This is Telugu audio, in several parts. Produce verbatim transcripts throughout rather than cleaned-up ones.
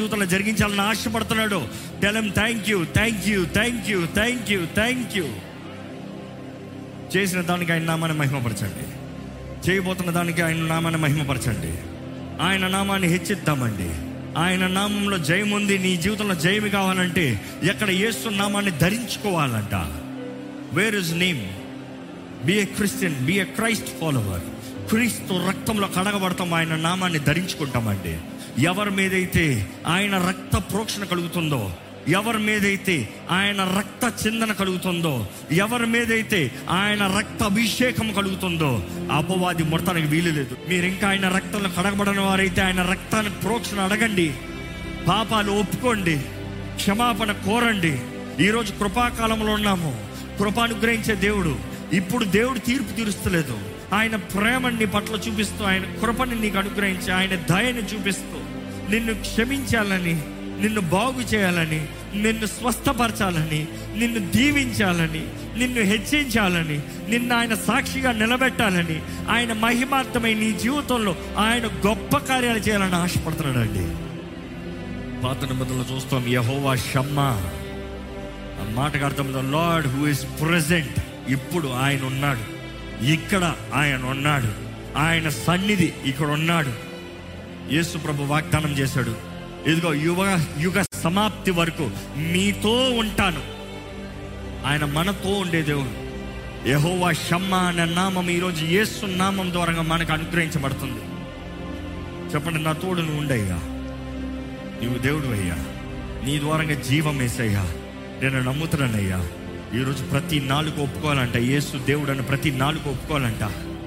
జీవితంలో జరిగించాలని ఆశపడుతున్నాడు. Tell him thank you, thank you, thank you, thank you, thank you. చేసిన దానికి ఆయన నామాన్ని మహిమపరచండి. చేయబోతున్న దానికి ఆయన నామాన్ని మహిమపరచండి. ఆయన నామాన్ని హెచ్చిద్దామండి. ఆయన నామంలో జయం ఉంది. నీ జీవితంలో జయం కావాలంటే ఎక్కడ యేసు నామాన్ని ధరించుకోవాలంట. Where is name? Be a Christian, be A Christ follower. క్రీస్తు రక్తంలో కడగబడతాం, ఆయన నామాన్ని ధరించుకుంటామండి. ఎవరి మీదైతే ఆయన రక్త ప్రోక్షణ కలుగుతుందో, ఎవరి మీదైతే ఆయన రక్త చిందన కలుగుతుందో, ఎవరి మీదైతే ఆయన రక్త అభిషేకం కలుగుతుందో అపవాది మొత్తానికి వీలు లేదు. మీరు ఇంకా ఆయన రక్తంలో కడగబడిన వారైతే ఆయన రక్తాన్ని ప్రోక్షణ అడగండి, పాపాలు ఒప్పుకోండి, క్షమాపణ కోరండి. ఈరోజు కృపాకాలంలో ఉన్నాము. కృప అనుగ్రహించే దేవుడు. ఇప్పుడు దేవుడు తీర్పు తీరుస్తలేదు. ఆయన ప్రేమని నీ పట్ల చూపిస్తూ, ఆయన కృపని నీకు అనుగ్రహించి, ఆయన దయని చూపిస్తూ నిన్ను క్షమించాలని, నిన్ను బాగు చేయాలని, నిన్ను స్వస్థపరచాలని, నిన్ను దీవించాలని, నిన్ను హెచ్చించాలని, నిన్ను ఆయన సాక్షిగా నిలబెట్టాలని, ఆయన మహిమార్థమై నీ జీవితంలో ఆయన గొప్ప కార్యాలు చేయాలని ఆశపడుతున్నాడండి. పాత నిబంధనలో చూస్తాం, యెహోవా షమ్మా. ఆ మాటకు అర్థం లార్డ్ హూ ఇస్ ప్రెజెంట్. ఇప్పుడు ఆయన ఉన్నాడు, ఇక్కడ ఆయన ఉన్నాడు, ఆయన సన్నిధి ఇక్కడ ఉన్నాడు. యేసు ప్రభు వాగ్దానం చేశాడు, ఇదిగో యుగ యుగ సమాప్తి వరకు మీతో ఉంటాను. ఆయన మనతో ఉండే దేవుడు. యెహోవా షమ్మా అనే నామం ఈరోజు యేసు నామం ద్వారా మనకు అనుగ్రహించబడుతుంది. చెప్పండి, నా తోడు నువ్వు ఉండయ్యా, నువ్వు దేవుడు అయ్యా, నీ ద్వారంగా జీవం వేసయ్యా, నేను నమ్ముతున్నానయ్యా. ఈరోజు ప్రతి నాలుగు ఒప్పుకోవాలంట, యేసు దేవుడు అని ప్రతి నాలుగు ఒప్పుకోవాలంట.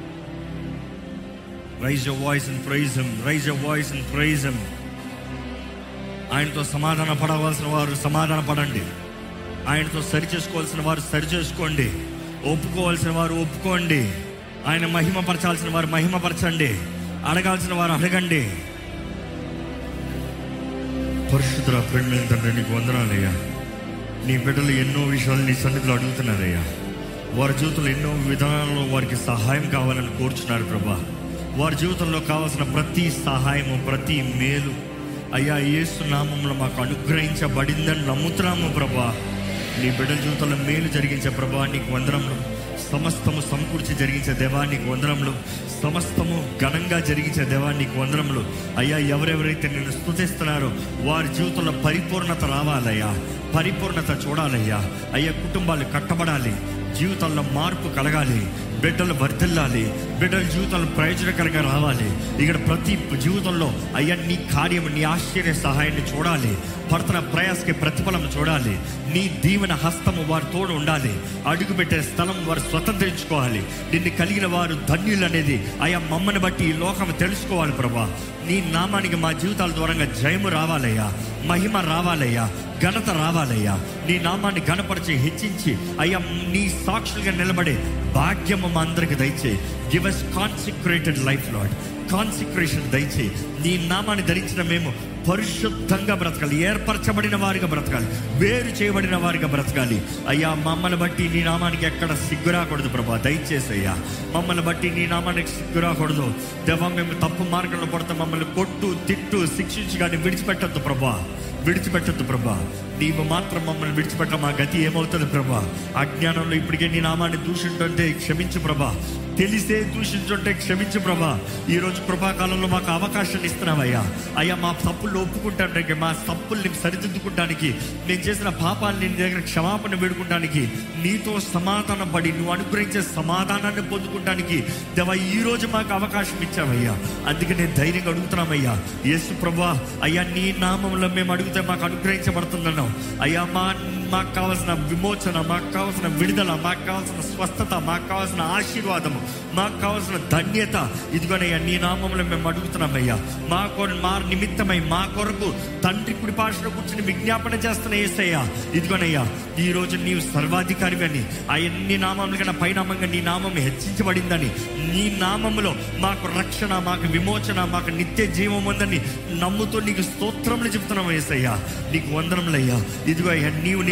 Rise your voice and praise him, rise your voice and praise him. ఆయనతో సమాధాన పడవలసిన వారు సమాధాన పడండి, ఆయనతో సరి చేసుకోవాల్సిన వారు సరి చేసుకోండి, ఒప్పుకోవాల్సిన వారు ఒప్పుకోండి, ఆయన మహిమపరచాల్సిన వారు మహిమపరచండి, అడగాల్సిన వారు అడగండి. పరిశుద్ధ ప్రేమ తండ్రి, నీకు వందనాలయ్యా. నీ బిడ్డలు ఎన్నో విషయాలు నీ సన్నిధిలో అడుగుతున్నారయ్యా. వారి జీవితంలో ఎన్నో విధానాల్లో వారికి సహాయం కావాలని కోరుచున్నారు ప్రభా. వారి జీవితంలో కావాల్సిన ప్రతి సహాయము, ప్రతి మేలు అయ్యా యేసు నామములో మాకు అనుగ్రహించబడిందని నమ్ముతున్నాము ప్రభా. నీ బిడ్డల జీవితంలో మేలు జరిగించే ప్రభా నీకు వందనములు. సమస్తము సమకూర్చి జరిగించే దేవా నీకు వందనములు. సమస్తము ఘనంగా జరిగించే దేవా నీకు వందనములు. అయ్యా, ఎవరెవరైతే నిన్ను స్తుతిస్తున్నారో వారి జీవితంలో పరిపూర్ణత రావాలయ్యా, పరిపూర్ణత చూడాలయ్యా. అయ్యా, కుటుంబాలు కట్టబడాలి, జీవితాల్లో మార్పు కలగాలి, బిడ్డలు వర్ధిల్లాలి, బిడ్డల జీవితంలో ప్రయోజనకరంగా రావాలి. ఇక్కడ ప్రతి జీవితంలో అయ్యా నీ కార్యం, నీ ఆశ్చర్య సహాయాన్ని చూడాలి, పడుతున్న ప్రయాసకి ప్రతిఫలం చూడాలి. నీ దీవెన హస్తము వారి తోడు ఉండాలి. అడుగుపెట్టే స్థలం వారు స్వతంత్రించుకోవాలి. నిన్ను కలిగిన వారు ధన్యులు అనేది అయ్యా మమ్మల్ని బట్టి ఈ లోకం తెలుసుకోవాలి ప్రభా. నీ నామానికి మా జీవితాల ద్వారా జయము రావాలయ్యా, మహిమ రావాలయ్యా, ఘనత రావాలయ్యా. నీ నామాన్ని ఘనపరిచి హెచ్చించి అయ్యా నీ సాక్షులుగా నిలబడే భాగ్యము మా అందరికి దయచేయి. Give us consecrated life lord, consecration దయచేయి. నీ నామాన్ని ధరించిన మేము పరిశుద్ధంగా బ్రతకాలి, ఏర్పరచబడిన వారిగా బ్రతకాలి, వేరు చేయబడిన వారిగా బ్రతకాలి. అయ్యా, మమ్మల్ని బట్టి నీ నామానికి ఎక్కడ సిగ్గు రాకూడదు ప్రభా. దయచేసి అయ్యా మమ్మల్ని బట్టి నీ నామానికి సిగ్గు రాకూడదు దేవా. మేము తప్పు మార్గంలో పడతాం, మమ్మల్ని కొట్టు, తిట్టు, శిక్షించి కానీ విడిచిపెట్టద్దు ప్రభా, విడిచిపెట్టద్దు ప్రభా. నీవు మాత్రం మమ్మల్ని విడిచిపెట్ట మా గతి ఏమవుతుంది ప్రభా. అజ్ఞానంలో ఇప్పటికే నీ నామాన్ని దూషింటుంటే క్షమించు ప్రభా, తెలిసే దూషించుంటే క్షమించు ప్రభా. ఈరోజు కృపాకాలంలో మాకు అవకాశాన్ని ఇస్తున్నావయ్యా. అయ్యా, మా తప్పులు ఒప్పుకుంటానికి, మా తప్పుల్ని సరిదిద్దుకుంటానికి, నేను చేసిన పాపాన్ని నీ దగ్గర క్షమాపణ వేడుకుంటానికి, నీతో సమాధానం పడి నువ్వు అనుగ్రహించే సమాధానాన్ని పొందుకుంటానికి దేవా ఈరోజు మాకు అవకాశం ఇచ్చావయ్యా. అందుకే నేను ధైర్యంగా అడుగుతున్నామయ్యా. యేసు ప్రభా, అయ్యా నీ నామంలో మేము అడిగితే మాకు అనుగ్రహించబడుతుందన్నావు అయ్యా. మా మాకు కావాల్సిన విమోచన, మాకు కావాల్సిన విడుదల, మాకు కావాల్సిన స్వస్థత, మాకు కావాల్సిన ఆశీర్వాదము, మాకు కావాల్సిన ధన్యత ఇదిగోనయ్యా నీ నామంలో మేము అడుగుతున్నామయ్యా. మా కొర మా నిమిత్తమై మా కొరకు తండ్రి కుడి పార్శ్వలో కూర్చొని విజ్ఞాపన చేస్తున్న యేసయ్యా ఇదిగోనయ్యా ఈరోజు నీవు సర్వాధికారి అని, అన్ని నామముల కన్నా పైనామంగా నీ నామం హెచ్చించబడిందని, నీ నామములో మాకు రక్షణ, మాకు విమోచన, మాకు నిత్య జీవం ఉందని నమ్ముతూ నీకు స్తోత్రములు చెప్తున్నాం యేసయ్యా. నీకు వందనములయ్యా. ఇదిగో అయ్యా నీవు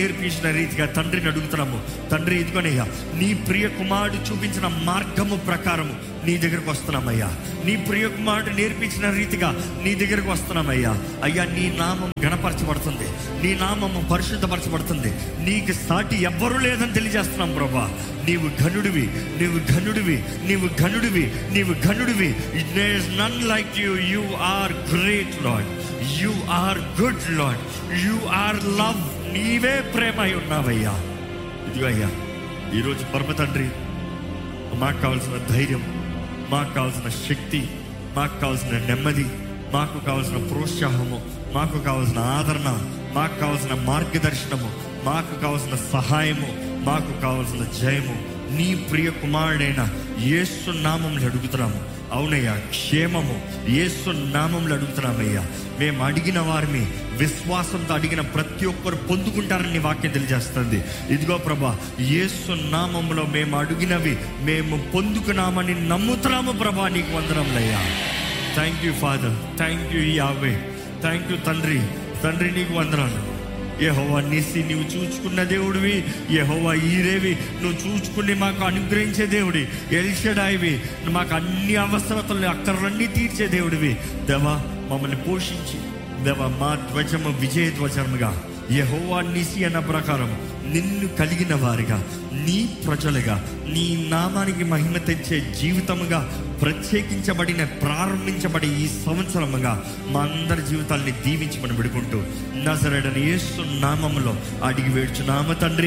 నేర్పించిన రీతిగా తండ్రిని అడుగుతున్నాము. తండ్రి ఇదిగోనయ్యా, నీ ప్రియ కుమారుడు చూపించిన మార్గము ప్రకారము నీ దగ్గరకు వస్తున్నామయ్యా. నీ ప్రియ కుమారుడు నేర్పించిన రీతిగా నీ దగ్గరకు వస్తున్నామయ్యా. అయ్యా, నీ నామం గణపరచబడుతుంది, నీ నామము పరిశుద్ధపరచబడుతుంది. నీకు సాటి ఎవ్వరూ లేదని తెలియజేస్తున్నాం ప్రభా. నీవు ఘనుడివి, నీవు ఘనుడివి, నీవు ఘనుడివి, నీవు ఘనుడివి. There is none like you. You are great lord, you are good lord, you are love. నీవే ప్రేమ అయి ఉన్నావయ్యా. ఇదిగో అయ్యా, ఈరోజు పరమ తండ్రి, మాకు కావాల్సిన ధైర్యం, మాకు కావాల్సిన శక్తి, మాకు కావాల్సిన నెమ్మది, మాకు కావాల్సిన ప్రోత్సాహము, మాకు కావాల్సిన ఆదరణ, మాకు కావాల్సిన మార్గదర్శనము, మాకు కావాల్సిన సహాయము, మాకు కావాల్సిన జయము నీ ప్రియ కుమారుడైన యేసు నామంలో అడుగుతున్నాము. అవునయ్యా, క్షేమము యేసు నామంలో అడుగుతున్నామయ్యా. మేము అడిగిన వారిని విశ్వాసంతో అడిగిన ప్రతి ఒక్కరు పొందుకుంటారని వాక్యం తెలియజేస్తుంది. ఇదిగో ప్రభా, యేసు నామంలో మేము అడిగినవి మేము పొందుకున్నామని నమ్ముతున్నాము ప్రభా. నీకు వందనములయ్యా. Thank you father, thank you యావే, థ్యాంక్ యూ తండ్రి. తండ్రి నీకు వందనాలు. యెహోవా నిస్సి, నీవు చూచుకున్న దేవుడివి. యెహోవా ఈరేవి, నువ్వు చూచుకుని మాకు అనుగ్రహించే దేవుడి. ఎల్షడాయివి, మాకు అన్ని అవసరతలు అక్కర్లన్నీ తీర్చే దేవుడివి. దేవా, మమ్మల్ని పోషించి దేవా, మా ధ్వజము విజయ ధ్వజముగా యెహోవా నిస్సి అన్న ప్రకారం నిన్ను కలిగిన వారిగా, నీ ప్రజలుగా, నీ నామానికి మహిమ తెచ్చే జీవితముగా ప్రత్యేకించబడిన ప్రారంభించబడి ఈ సంవత్సరముగా మా అందరి జీవితాల్ని దీవించమని విడుకుంటూ నజరేయుడైన యేసు నామములో అడిగి వేడుచున్నాము తండ్రి.